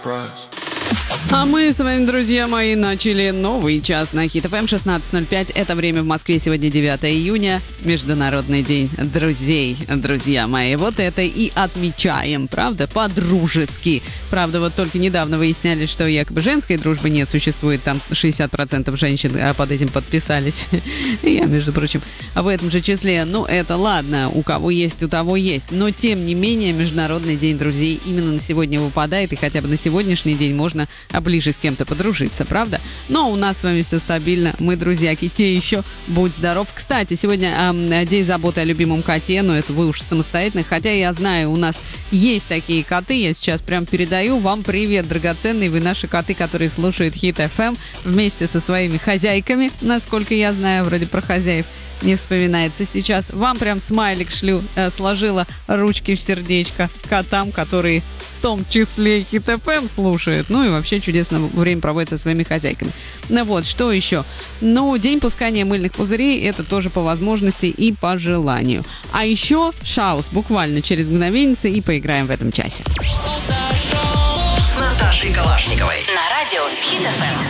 А мы с вами, друзья мои, начали новый час на Хит ФМ 16:05. Это время в Москве. Сегодня 9 июня. Международный день друзей, друзья мои. Вот это и отмечаем, правда, по-дружески. Правда, вот только недавно выясняли, что якобы женской дружбы не существует. Там 60% женщин под этим подписались. Я, между прочим, в этом же числе. Ну, это ладно, у кого есть, у того есть. Но, тем не менее, Международный день друзей именно на сегодня выпадает. И хотя бы на сегодняшний день можно ближе с кем-то подружиться, правда? Но у нас с вами все стабильно, мы друзьяки, те еще, будь здоров. Кстати, сегодня день заботы о любимом коте, но это вы уж самостоятельно, хотя я знаю, у нас есть такие коты, я сейчас прям передаю вам привет, драгоценные вы наши коты, которые слушают Хит ФМ вместе со своими хозяйками, насколько я знаю, вроде про хозяев не вспоминается сейчас. Вам прям смайлик шлю, сложила ручки в сердечко котам, которые в том числе Хит ФМ слушают. Ну и вообще чудесно время проводит со своими хозяйками. Ну вот, что еще? Ну, день пускания мыльных пузырей, это тоже по возможности и по желанию. А еще шаус буквально через мгновение и поиграем в этом часе. С Наташей Калашниковой на радио Хит ФМ.